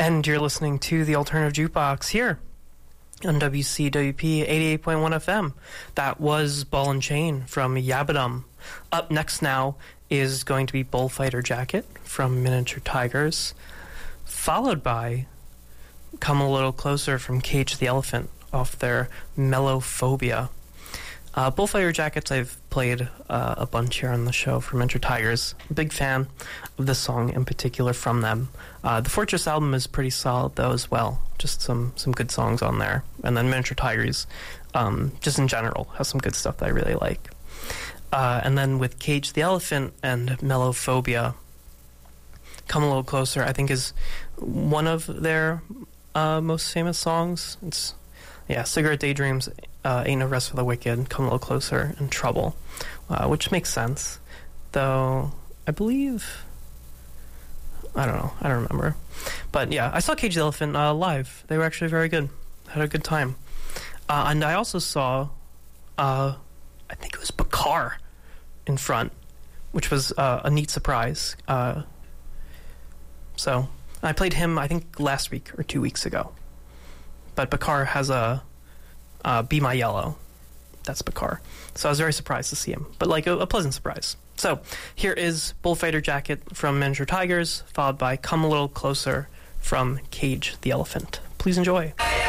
And you're listening to the Alternative Jukebox here on WCWP 88.1 FM. That was Ball and Chain from Yabadum. Up next now is going to be Bullfighter Jacket from Miniature Tigers, followed by Come a Little Closer from Cage the Elephant off their Mellophobia. Bullfighter Jackets I've played a bunch here on the show for Miniature Tigers. Big fan of this song in particular from them. The Fortress album is pretty solid though as well. Just some good songs on there. And then Miniature Tigers, just in general, has some good stuff that I really like. And then with Cage the Elephant and Mellophobia, Come a Little Closer, I think is one of their most famous songs. It's Cigarette Daydreams, Ain't No Rest for the Wicked, Come a Little Closer, and Trouble, which makes sense. Though, I believe... I don't know. I don't remember. But yeah, I saw Cage the Elephant live. They were actually very good. Had a good time. And I also saw, I think it was Bakar in front, which was a neat surprise. So, I played him, I think, last week or 2 weeks ago. But Bakar has a Be My Yellow. That's Bakar. So I was very surprised to see him. But like a pleasant surprise. So here is Bullfighter Jacket from Miniature Tigers, followed by Come a Little Closer from Cage the Elephant. Please enjoy.